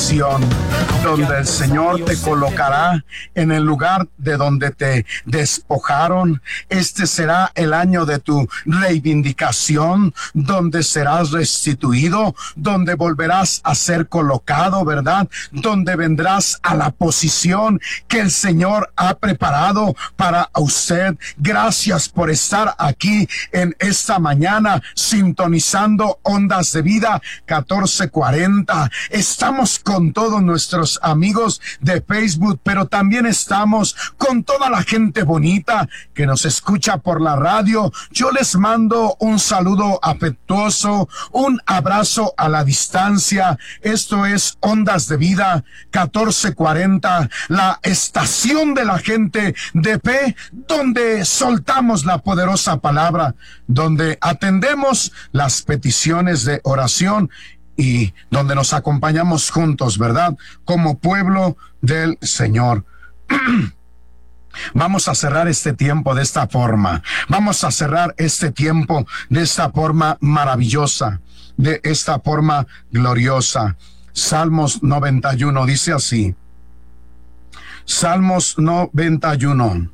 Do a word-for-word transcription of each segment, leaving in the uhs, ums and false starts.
bendición, donde el Señor te colocará en el lugar de donde te despojaron. Este será el año de tu reivindicación, donde serás restituido, donde volverás a ser colocado, ¿verdad? Donde vendrás a la posición que el Señor ha preparado para usted. Gracias por estar aquí en esta mañana sintonizando Ondas de Vida catorce cuarenta. Estamos con todos nuestros amigos de Facebook, pero también estamos con toda la gente bonita que nos escucha por la radio. Yo les mando un saludo afectuoso, un abrazo a la distancia. Esto es Ondas de Vida catorce cuarenta, la estación de la gente de fe, donde soltamos la poderosa palabra, donde atendemos las peticiones de oración y donde nos acompañamos juntos, ¿verdad? Como pueblo del Señor. Vamos a cerrar este tiempo de esta forma. Vamos a cerrar este tiempo de esta forma maravillosa, de esta forma gloriosa. Salmos noventa y uno dice así. Salmos noventa y uno.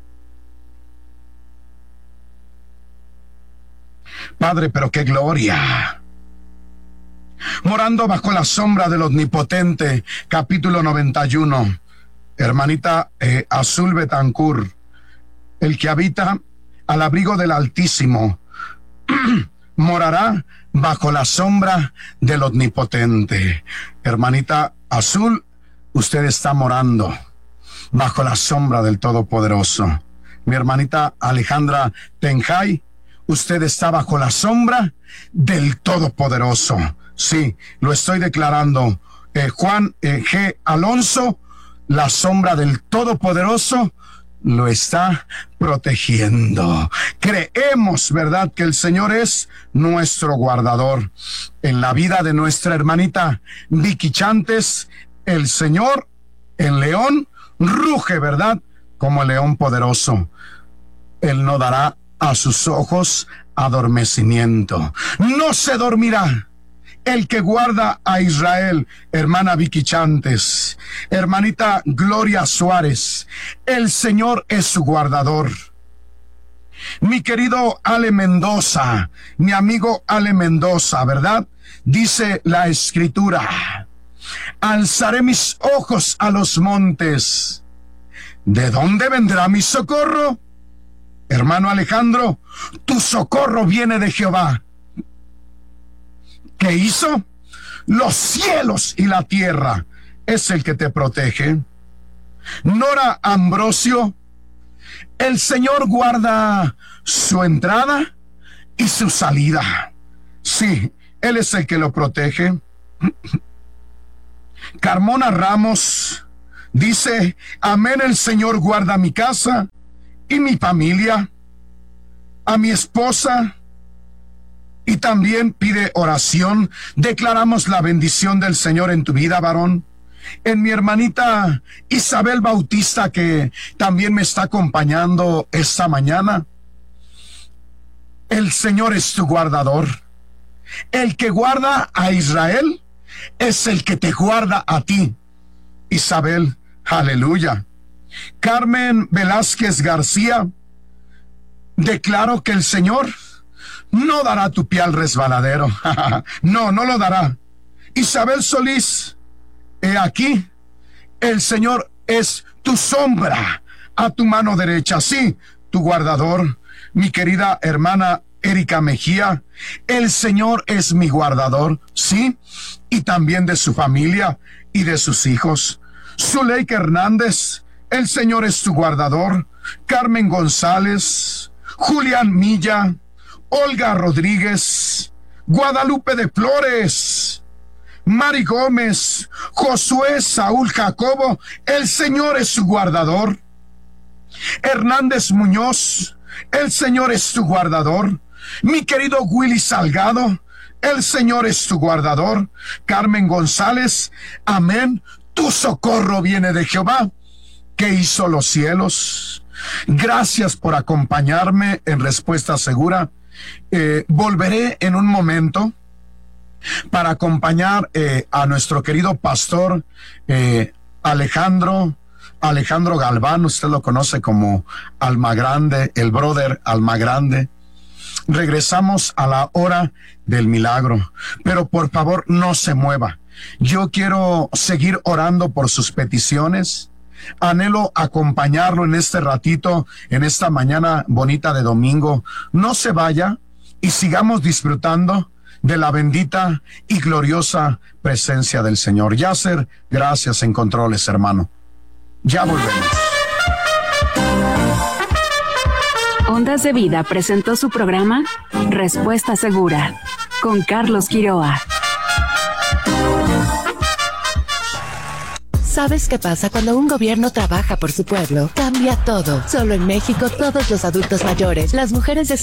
Padre, pero qué gloria. Morando bajo la sombra del Omnipotente, capítulo noventa y uno. Hermanita eh, Azul Betancourt, el que habita al abrigo del Altísimo, morará bajo la sombra del Omnipotente. Hermanita Azul, usted está morando bajo la sombra del Todopoderoso. Mi hermanita Alejandra Tenjay, usted está bajo la sombra del Todopoderoso. Sí, lo estoy declarando. Eh, Juan eh, G. Alonso, la sombra del Todopoderoso lo está protegiendo. Creemos, ¿verdad?, que el Señor es nuestro guardador. En la vida de nuestra hermanita Vicky Chantes, el Señor, el león, ruge, ¿verdad?, como el león poderoso. Él no dará a sus ojos adormecimiento. No se dormirá el que guarda a Israel. Hermana Vicky Chantes, hermanita Gloria Suárez, el Señor es su guardador. Mi querido Ale Mendoza, mi amigo Ale Mendoza, ¿verdad? Dice la Escritura: alzaré mis ojos a los montes. ¿De dónde vendrá mi socorro? Hermano Alejandro, tu socorro viene de Jehová. ¿Qué hizo? Los cielos y la tierra es el que te protege. Nora Ambrosio, el Señor guarda su entrada y su salida. Sí, Él es el que lo protege. Carmona Ramos dice: amén, el Señor guarda mi casa y mi familia, a mi esposa. Y también pide oración. Declaramos la bendición del Señor en tu vida, varón. En mi hermanita Isabel Bautista, que también me está acompañando esta mañana. El Señor es tu guardador. El que guarda a Israel es el que te guarda a ti, Isabel. Aleluya. Carmen Velázquez García, declaro que el Señor no dará tu pie al resbaladero. No, no lo dará. Isabel Solís, he aquí, el Señor es tu sombra a tu mano derecha. Sí, tu guardador. Mi querida hermana Erika Mejía, el Señor es mi guardador. Sí, y también de su familia y de sus hijos. Zuleika Hernández, el Señor es tu guardador. Carmen González, Julián Milla, Olga Rodríguez, Guadalupe de Flores, Mari Gómez, Josué Saúl Jacobo, el Señor es su guardador. Hernández Muñoz, el Señor es tu guardador. Mi querido Willy Salgado, el Señor es tu guardador. Carmen González, amén, tu socorro viene de Jehová, que hizo los cielos. Gracias por acompañarme en Respuesta Segura. Eh, volveré en un momento para acompañar eh, a nuestro querido pastor eh, Alejandro, Alejandro Galván, usted lo conoce como Almagrande, el brother Almagrande. Regresamos a la hora del milagro, pero por favor no se mueva. Yo quiero seguir orando por sus peticiones. Anhelo acompañarlo en este ratito, en esta mañana bonita de domingo. No se vaya y sigamos disfrutando de la bendita y gloriosa presencia del Señor. Yasser, gracias en controles, hermano. Ya volvemos. Ondas de Vida presentó su programa Respuesta Segura con Carlos Quiroa. ¿Sabes qué pasa cuando un gobierno trabaja por su pueblo? Cambia todo. Solo en México, todos los adultos mayores, las mujeres de